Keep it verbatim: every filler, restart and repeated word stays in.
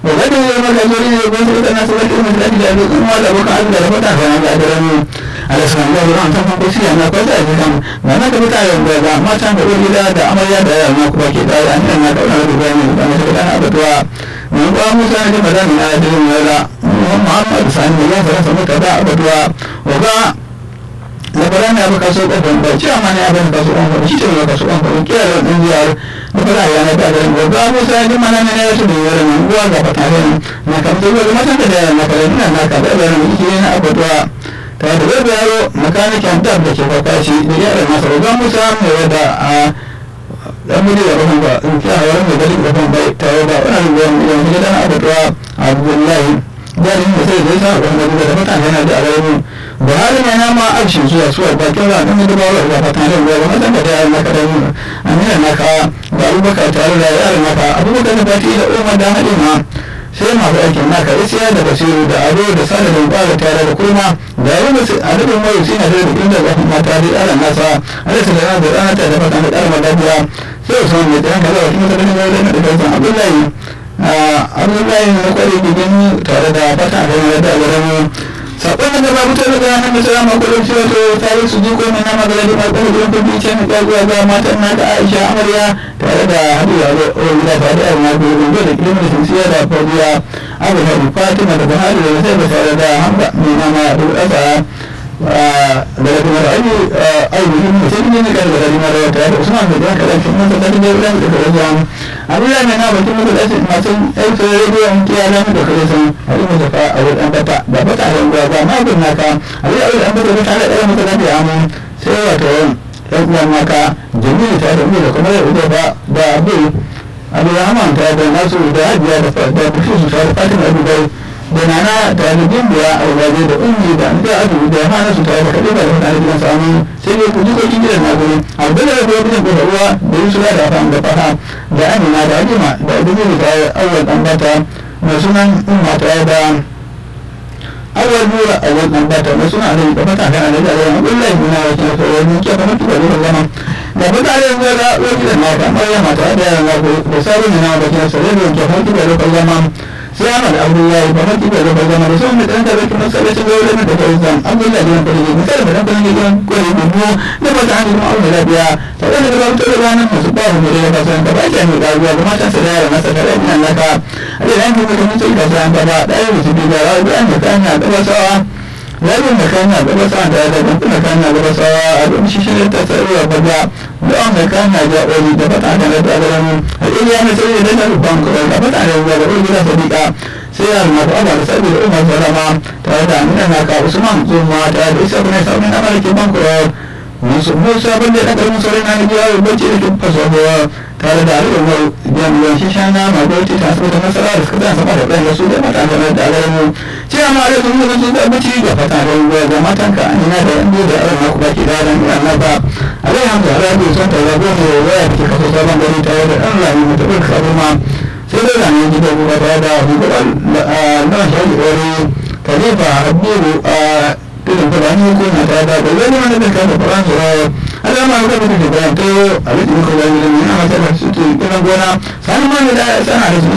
وغدوا يوم الأجرين يقول سبت الناس لكن من الأجل أبيكم ولا بك عبد الفتح فأنا أدرني على سنة الله بران تنفق بسيا أنا قلت أجلكم ما نك بتاعي ما كان بقول إذا دا أمر يدا ما كبا كتا أن أنا كنا نبغاني أنا سبتنا أبتوا من قام موسى جمدا من أدري ولا محمد سان الله فرس مكدا أبتوا وقا لبران أبو كسوق أبن بچا من أبن كسوق أبن بچي تلو كسوق أبن كير الإنجيل لبران أنا بعدين وقا موسى جمدا من أدري ولا من هو لا بتاعي ما كان تقول ما كان تدري ما كان ما كان تدري من كيرنا أبتوا تادر بيرو مكان كان تبدأ كذا كاشي ديار الناس وقا موسى ودا أمي يروحون با كيا يروحون بدري يروحون با تاوبا أنا يوم يوم كذا أبتوا عبد الله دارين مثل ذي وهم بدري بتاعي هنا دارين وهذا أنا ما أمشي سوى سوى بكرة أنا من دبارة ولا بتاعي ولا ما تبدأ على مكان أنا نكا أبو بكر تعالى لا نكا أبو بكر نبتي إلى أم دامنا sai masu aikin naka isiya da basiru da ado da sada da bala tare da kuma da yawan adadin mai shi na da inda za ku mata da yaran nasa alisa da yana da rana ta da fata da ƙarfa lafiya sai su wani da yanka zawa kuma ta ganin yau da kansan abdullahi abdullahi na kwari gigin tare da fata da yana da alamu sakon da babu ta daga nan da ma kullum shi wato tare su ji ko mai nama da da mai kuma gurin kuma ce mai kaguwa ga matan na da Aisha amarya tare da Hadiza o da tare da na gurin da kilimin da sinsiya da fadiya Abu Hadi Fatima da Buhari da sai da tare da Hamza mai nama da Asa da kuma Ali ai mutum ne sai ne da da da da tare da Usman da kan da kuma da da da da da Abdullahi mai nama kuma da sai masu aiki radio an kiyaye da kare san Ali mu da fa a wurin bata da bata da ba ma gun naka Ali Ali an bada tare da mata da amu sai wato ɗan uwan naka Jamilu ta da mu da kuma da ba da Abu Abu Rahman ta da nasu da Hajiya da da Bushu ta da Fatima Abu Dai da nana ta da Gimbiya a waje da Ummi da da Abu da Hana su ta da Khalifa da mutane gidan samu sai dai ku ji ko kin gidan na gurin Abdullahi da Abu da ruwa da Yusuf da Fahim da Faha da Amina da Ajima da Abu da awwal dan bata mai sunan Umma ta da awal nura awal nan bata mai suna da da fata kana da da wallahi muna wata ko wani ke ba mutu da zaman da fata da yanzu da wani da mata mai mata da yana da sabon na da kina sare da ke mutu da da zaman sai Ahmad Abdullahi ba mutu da da zaman da sun da da kuma sai da wani da da zaman Abdullahi ne da misali da da ne ko ne mu da fata an mu Allah biya ta da da mutu da ranan su ba mu da ba san da ba ke ne da ruwa da matan sai da masa da ina naka da yan mu da mutu da san ba da da mutu da rawa da kana da basawa yayin da kana da basawa da da kuma kana da basawa a don shi shi ta tsarwa baga da an kana da oli da fata da da da mu hadin ya mai sai da da ban ko da fata da da da oli da sadiqa sai ya ma da Allah sai da Umar Salama tare da Amina naka Usman Zuma tare da Isa bin Sa'id na malaki ban ko musu musa banda da kan sore na ji ya bace da kin faso tare da al'ummar jami'an shi shana ma bauti ta saboda nasara da suka zama da ɗan su da mata da da alamu ce amma da sun zo da bace da fata da ruwa da matan ka ina da yan da Allah na ku baki da ran Allah ba alhamdulillah rabbi sun ta rabo ne waya take kaso sabon gari tare da Allah ne mutabin sabuma sai da ran ji da ruwa da da na shi ori kalifa habibu a irin da bani ko na ta da wani wanda da kan Qur'an sura alama ga da da to a cikin Qur'ani ne ana mata su ke kiran gona sai ma da sana da